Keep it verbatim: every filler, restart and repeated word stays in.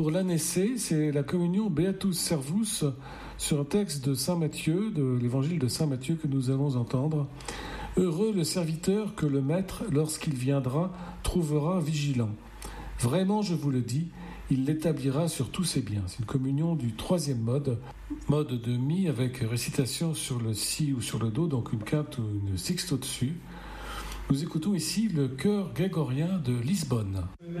Pour l'année C, c'est la communion Beatus Servus sur un texte de saint Matthieu, de l'évangile de saint Matthieu que nous allons entendre. Heureux le serviteur que le maître, lorsqu'il viendra, trouvera vigilant. Vraiment, je vous le dis, il l'établira sur tous ses biens. C'est une communion du troisième mode, mode de mi avec récitation sur le si ou sur le do, donc une quinte ou une sixte au-dessus. Nous écoutons ici le chœur grégorien de Lisbonne.